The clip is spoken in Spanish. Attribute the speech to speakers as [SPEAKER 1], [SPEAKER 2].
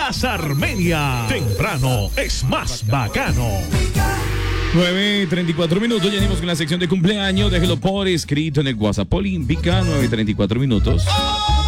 [SPEAKER 1] Casa Armenia. Temprano es más bacano.
[SPEAKER 2] 9:34 minutos, ya venimos con la sección de cumpleaños. Déjelo por escrito en el WhatsApp Olímpica, 9:34 minutos.